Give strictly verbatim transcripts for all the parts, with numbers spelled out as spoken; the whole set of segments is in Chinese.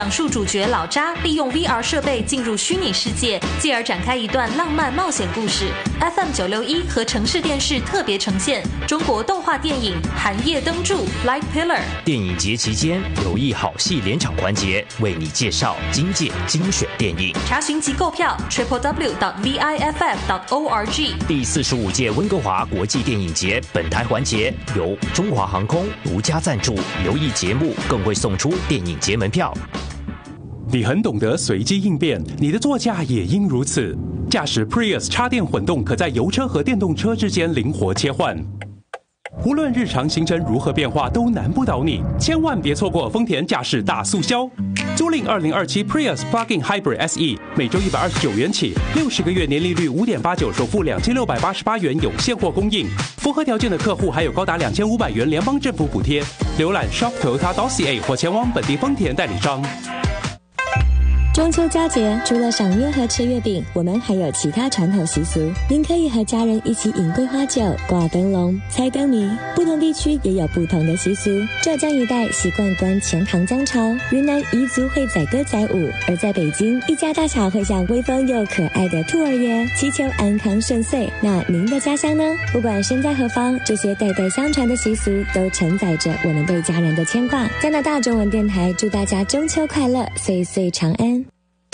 讲述主角老查利用 V R 设备进入虚拟世界，继而展开一段浪漫冒险故事。F M 九六一和城市电视特别呈现中国动画电影《寒夜灯柱》Light Pillar。 电影节期间留意好戏联场环节，为你介绍今届精选电影。 查询及购票 triple w dot v i f f dot org。 第四十五届温哥华国际电影节本台环节由中华航空独家赞助，留意节目更会送出电影节门票。 你很懂得随机应变，你的座驾也应如此。驾驶 Prius 插电混动，可在油车和电动车之间灵活切换。无论日常行程如何变化，都难不倒你。千万别错过丰田驾驶大促销，租赁二零二七 Prius Plug-in Hybrid S E， 每周一百二十九元起，六十个月年利率五点八九，首付两千六百八十八元，有现货供应。符合条件的客户还有高达两千五百元联邦政府补贴。浏览 shop toyota dot c a 或前往本地丰田代理商。 中秋佳节，除了赏月和吃月饼，我们还有其他传统习俗。您可以和家人一起饮桂花酒、挂灯笼、猜灯谜。不同地区也有不同的习俗。浙江一带习惯观钱塘江潮，云南彝族会载歌载舞，而在北京，一家大小会向威风又可爱的兔儿爷祈求安康顺遂。那您的家乡呢？不管身在何方，这些代代相传的习俗都承载着我们对家人的牵挂。加拿大中文电台祝大家中秋快乐，岁岁长安。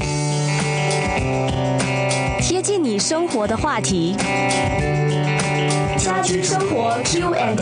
贴近你生活的话题， 家居生活 Q and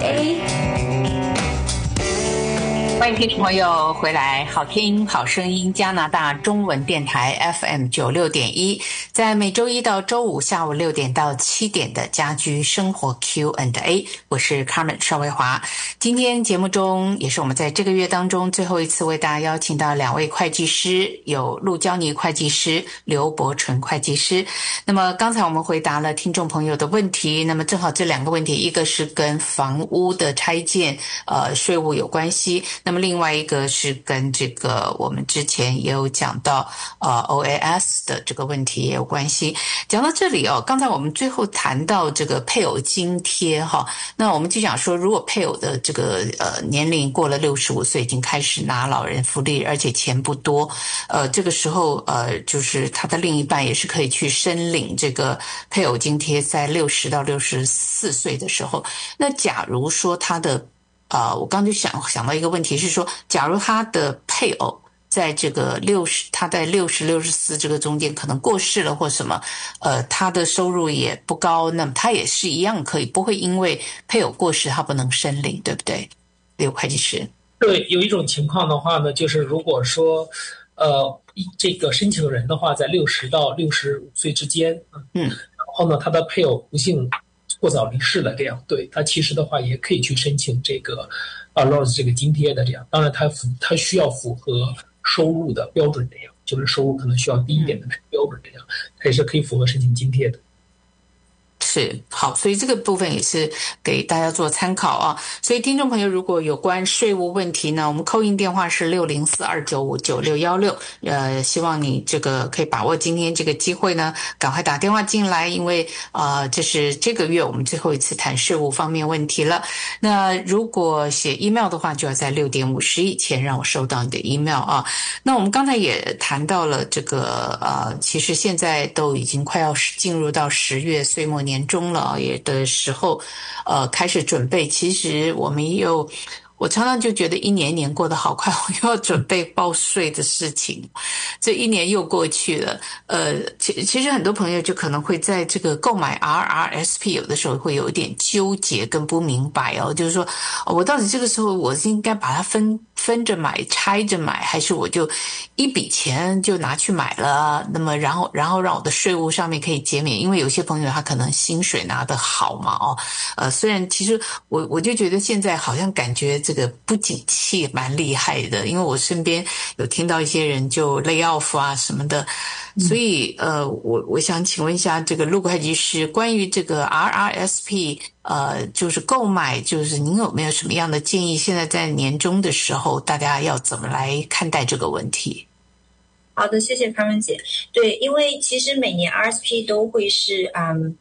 A。 欢迎听众朋友回来，好听好声音加拿大中文电台 F M 九六点一，在每周一到周五下午六点到七点的家居生活 Q and A， 我是 Carmen 邵维华。今天节目中也是我们在这个月当中最后一次为大家邀请到两位会计师，有陆娇妮会计师、刘伯纯会计师。那么刚才我们回答了听众朋友的问题，那么正好这两个问题，一个是跟房屋的拆建呃税务有关系，那么另外一个是跟这个我们之前也有讲到呃 O A S 的这个问题也有关系。讲到这里哦，刚才我们最后谈到这个配偶津贴哈，那我们就想说，如果配偶的这个呃年龄过了六十五岁，已经开始拿老人福利，而且钱不多，呃这个时候呃就是他的另一半也是可以去申领这个配偶津贴，在六十到六十四岁的时候。那假如说他的呃，我刚就想想到一个问题是说，假如他的配偶在这个六十，他在六十、六十四这个中间可能过世了或什么，呃，他的收入也不高，那么他也是一样可以，不会因为配偶过世他不能申领，对不对？刘会计师。 对，有一种情况的话呢，就是如果说，呃，这个申请人的话在六十到六十五岁之间，嗯，然后呢，他的配偶不幸过早离世了，这样对他其实的话也可以去申请这个啊 L O S 这个津贴的，这样当然他符他需要符合收入的标准，这样就是收入可能需要低一点的标准，这样他也是可以符合申请津贴的。 是，好，所以这个部分也是给大家做参考啊。所以听众朋友如果有关税务问题呢，我们call in电话是六零四二九五九六一六，呃，希望你这个可以把握今天这个机会呢，赶快打电话进来，因为呃，这是这个月我们最后一次谈税务方面问题了。那如果写 email 的话，就要在六点五十以前让我收到你的 email 啊。那我们刚才也谈到了这个呃，其实现在都已经快要进入到十月岁末年中了也的时候，呃，开始准备。其实我们又，我常常就觉得一年一年过得好快，我又要准备报税的事情，这一年又过去了。呃，其其实很多朋友就可能会在这个购买 R R S P 有的时候会有一点纠结跟不明白哦，就是说我到底这个时候我是应该把它分分着买、拆着买，还是我就一笔钱就拿去买了，那么然后然后让我的税务上面可以减免。因为有些朋友他可能薪水拿得好嘛，哦，呃，虽然其实我我就觉得现在好像感觉这个不景气蛮厉害的，因为我身边有听到一些人就 lay off 啊什么的，所以呃，我我想请问一下这个陆会计师，关于这个 R R S P。呃，就是购买，就是您有没有什么样的建议？现在在年终的时候，大家要怎么来看待这个问题？ 好的，谢谢康文姐。对，因为其实每年 R S P 都会是嗯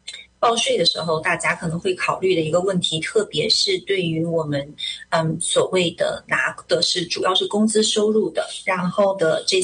报税的时候大家可能会考虑的一个问题，特别是对于我们嗯所谓的拿的是主要是工资收入的，然后的这